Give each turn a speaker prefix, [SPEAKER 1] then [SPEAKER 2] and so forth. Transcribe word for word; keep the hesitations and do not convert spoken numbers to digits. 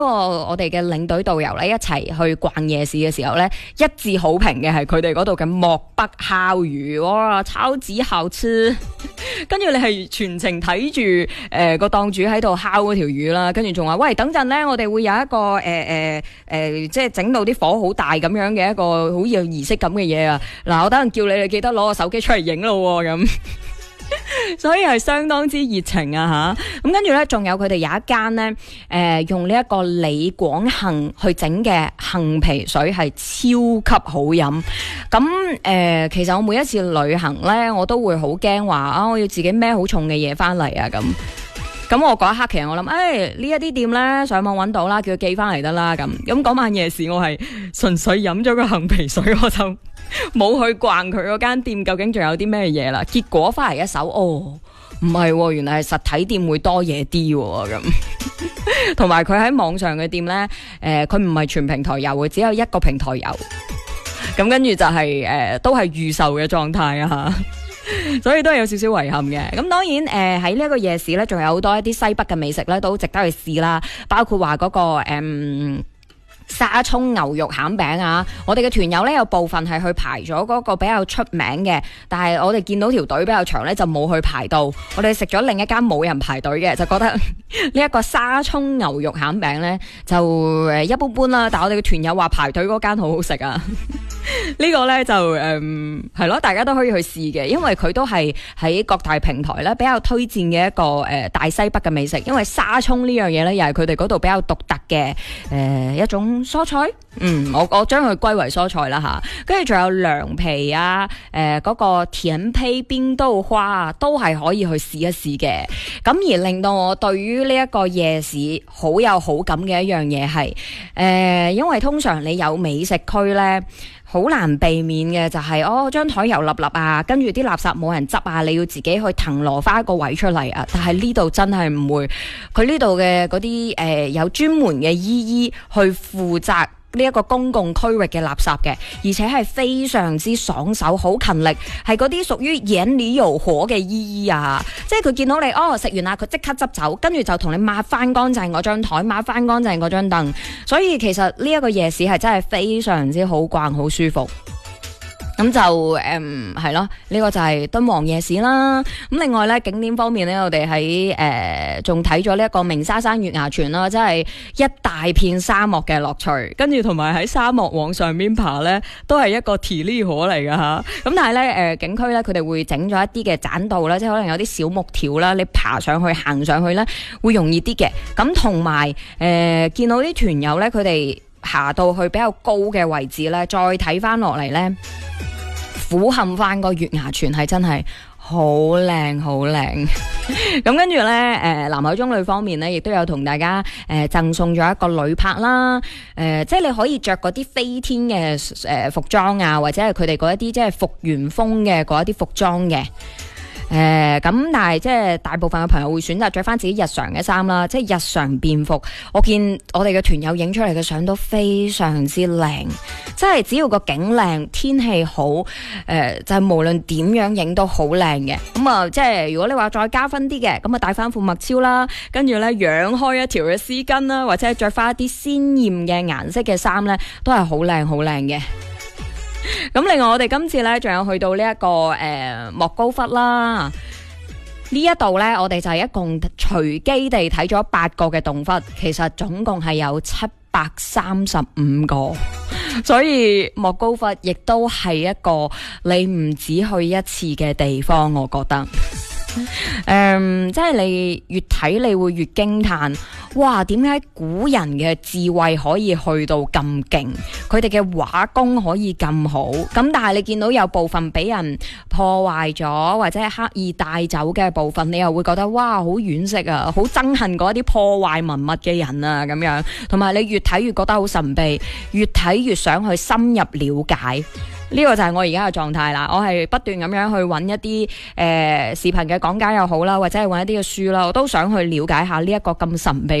[SPEAKER 1] 個我哋嘅領隊導遊咧一齊去逛夜市嘅時候咧，一致好評嘅係佢哋嗰度嘅漠北烤魚，哇，超級好吃！跟住你係全程睇住誒個檔主喺度烤嗰條魚啦，跟住仲話喂，等陣咧我哋會有一個誒誒誒，即係整到啲火好大咁樣嘅一個好有儀式感嘅嘢啊！嗱，我等陣叫你哋記得攞個手機出嚟影咯咁。所以係相當之熱情啊吓，咁跟住咧仲有佢哋有一間咧，誒、呃、用呢一個李廣杏去整嘅杏皮水係超級好飲。咁誒、呃，其實我每一次旅行咧，我都會好驚話啊，我要自己孭好重嘅嘢翻嚟啊咁。咁我嗰一刻其實我諗，誒呢一啲店咧上網揾到啦，叫佢寄翻嚟得啦咁。咁嗰晚夜市我係純粹飲咗個杏皮水，我就冇去逛佢嗰間店，究竟仲有啲咩嘢啦？結果翻嚟一手，哦，唔係，原來係實體店會多嘢啲咁。同埋佢喺網上嘅店咧，誒佢唔係全平台有嘅，只有一個平台有。咁跟住就係、是、誒、呃、都係預售嘅狀態啊。所以都係有少少遺憾嘅。咁當然誒喺呢一個夜市咧，仲有好多一啲西北嘅美食咧，都值得去試啦。包括話嗰、那個誒、嗯、沙涌牛肉餡餅啊，我哋嘅團友咧有部分係去排咗嗰個比較出名嘅，但係我哋見到條隊比較長咧，就冇去排到。我哋食咗另一間冇人排隊嘅，就覺得呢一個沙涌牛肉餡餅咧就誒一般般啦。但係我哋嘅團友話排隊嗰間好好食啊。呢個呢，就誒係咯，大家都可以去試嘅，因為佢都係喺各大平台咧比較推薦嘅一個誒、呃、大西北嘅美食。因為沙涌呢樣嘢呢，又係佢哋嗰度比較獨特嘅誒、呃、一種蔬菜。嗯，我我將佢歸為蔬菜啦吓。跟住仲有涼皮啊，誒、呃、嗰、那個甜胚冰豆花啊，都係可以去試一試嘅。咁而令到我對於呢一個夜市好有好感嘅一樣嘢係誒，因為通常你有美食區呢，好難避免嘅就係、是、哦張台油粒粒啊，跟住啲垃圾冇人執啊，你要自己去騰羅翻一個位出嚟啊。但係呢度真係唔會，佢呢度嘅嗰啲誒有專門嘅姨姨去負責呢一個公共區域嘅垃圾嘅，而且係非常之爽手，好勤力，係嗰啲屬於眼裏有火嘅姨姨啊！即係佢見到你哦食完啦，佢即刻執走，跟住就同你抹翻乾淨嗰張台，抹翻乾淨嗰張凳。所以其實呢一個夜市係真係非常之好逛，好舒服。咁就誒係咯，呢、這個就係敦煌夜市啦。咁另外咧景點方面咧，我哋喺誒仲睇咗呢一個鳴沙山月牙泉啦，即係一大片沙漠嘅樂趣。跟住同埋喺沙漠往上邊爬咧，都係一個體力活嚟噶吓。咁但係咧誒景區咧，佢哋會整咗一啲嘅棧道啦，即係可能有啲小木條啦，你爬上去行上去咧會容易啲嘅。咁同埋誒見到啲團友咧，佢哋爬到去比較高嘅位置咧，再睇翻落嚟咧。俯瞰翻個月牙泉係真係好靚好靚，咁跟住呢，誒、呃、南海中旅方面呢，亦都有同大家誒贈、呃、送咗一個旅拍啦，誒、呃、即係你可以着嗰啲飛天嘅誒、呃、服裝啊，或者係佢哋嗰一啲即係復原風嘅嗰一啲服裝嘅。誒、呃，咁但係即係大部分嘅朋友會選擇着翻自己日常嘅衫啦，即係日常便服。我見我哋嘅團友影出嚟嘅相都非常之靚，即係只要個景靚、天氣好，誒、呃，就係、是、無論點樣影都好靚嘅。咁啊，即係如果你話再加分啲嘅，咁啊帶翻副墨超啦，跟住咧揚開一條嘅絲巾啦，或者係着翻一啲鮮艷嘅顏色嘅衫咧，都係好靚好靚嘅。咁另外我哋今次咧仲有去到呢、這、一個誒、呃、莫高窟啦，呢一度咧我哋就係一共隨機地睇咗八個嘅洞窟，其實總共係有七百三十五個，所以莫高窟亦都係一個你唔止去一次嘅地方，我覺得。誒、嗯，即係你越睇你會越驚嘆，哇！點解古人嘅智慧可以去到咁勁？佢哋嘅畫工可以咁好，咁但係你見到有部分俾人破壞咗，或者係刻意帶走嘅部分，你又會覺得哇，好惋惜啊，好憎恨嗰啲破壞文物嘅人啊，咁樣。同埋你越睇越覺得好神秘，越睇越想去深入了解。呢個就係我而家嘅狀態啦，我係不斷咁樣去揾一啲誒、呃、視頻嘅講解又好啦，或者係揾一啲嘅書啦，我都想去了解下呢一個咁神秘